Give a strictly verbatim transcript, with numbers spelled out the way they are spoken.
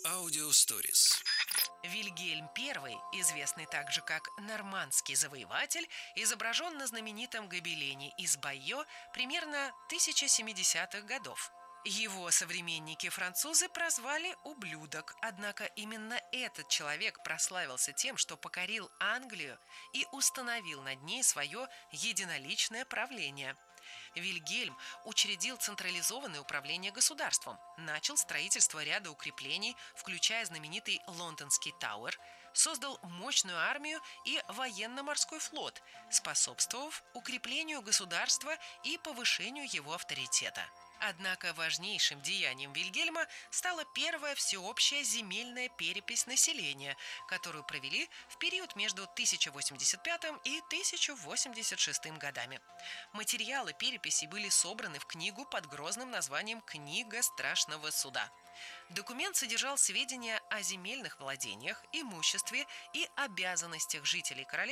Аудиосторис. Вильгельм I, известный также как Нормандский завоеватель, изображен на знаменитом гобелене из Байо примерно тысяча семидесятых годов. Его современники-французы прозвали «ублюдок», однако именно этот человек прославился тем, что покорил Англию и установил над ней свое единоличное правление. Вильгельм учредил централизованное управление государством, начал строительство ряда укреплений, включая знаменитый Лондонский Тауэр, создал мощную армию и военно-морской флот, способствовав укреплению государства и повышению его авторитета. Однако важнейшим деянием Вильгельма стала первая всеобщая земельная перепись населения, которую провели в период между тысяча восемьдесят пятым и тысяча восемьдесят шестым годами. Материалы переписи были собраны в книгу под грозным названием «Книга страшного суда». Документ содержал сведения о земельных владениях, имуществе и обязанностях жителей королевства